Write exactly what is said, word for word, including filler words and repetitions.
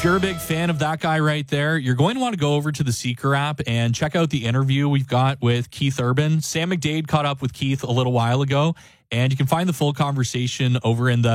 you're a big fan of that guy right there, you're going to want to go over to the Seeker app and check out the interview we've got with Keith Urban. Sam McDade caught up with Keith a little while ago, and you can find the full conversation over in the